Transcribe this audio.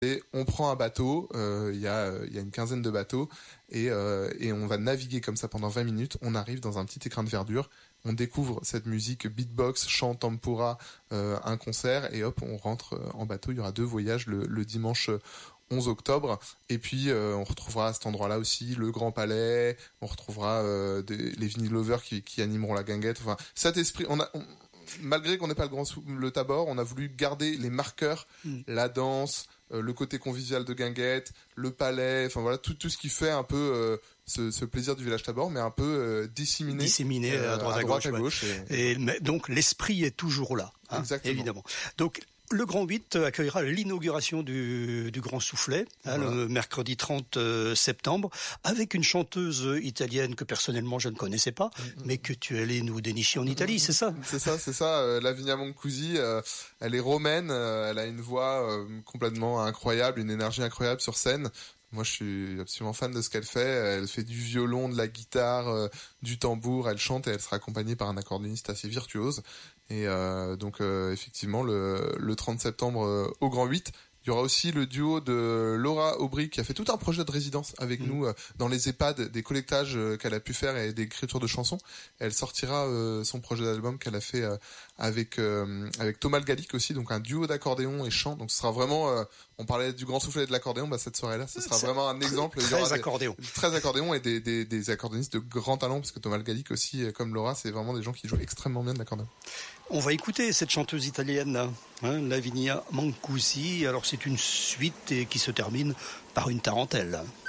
Et on prend un bateau, il y a une quinzaine de bateaux, et on va naviguer comme ça pendant 20 minutes. On arrive dans un petit écrin de verdure, on découvre cette musique beatbox, chant, tempura, un concert, et hop, on rentre en bateau. Il y aura 2 voyages le dimanche 11 octobre, et puis on retrouvera à cet endroit-là aussi le Grand Palais, on retrouvera les vinyl lovers qui animeront la guinguette. Enfin, cet esprit, malgré qu'on n'ait pas le Tabor, on a voulu garder les marqueurs, la danse, le côté convivial de guinguette, le palais, enfin voilà, tout ce qui fait un peu ce plaisir du village Tabor, mais un peu disséminé à droite à gauche. Et donc l'esprit est toujours là, hein, exactement. Évidemment. Donc le Grand 8 accueillera l'inauguration du Grand Soufflet, le mercredi 30 septembre, avec une chanteuse italienne que personnellement je ne connaissais pas, mais que tu es allé nous dénicher en Italie, c'est ça ? C'est ça. Lavinia Mancusi, elle est romaine, elle a une voix complètement incroyable, une énergie incroyable sur scène. Moi, je suis absolument fan de ce qu'elle fait. Elle fait du violon, de la guitare, du tambour. Elle chante et elle sera accompagnée par un accordéoniste assez virtuose. Et donc, effectivement, le 30 septembre au Grand 8, il y aura aussi le duo de Laura Aubry qui a fait tout un projet de résidence avec nous dans les EHPAD, des collectages qu'elle a pu faire et d'écriture de chansons. Elle sortira son projet d'album qu'elle a fait avec Thomas Le Gallic aussi, donc un duo d'accordéon et chant. Donc ce sera vraiment, on parlait du grand soufflet et de l'accordéon, cette soirée-là, ce sera vraiment un exemple. Très accordéon. Très accordéon et des accordéonistes de grand talent, parce que Thomas Le Gallic aussi, comme Laura, c'est vraiment des gens qui jouent extrêmement bien de l'accordéon. On va écouter cette chanteuse italienne, Lavinia Mancusi. Alors c'est une suite qui se termine par une tarentelle.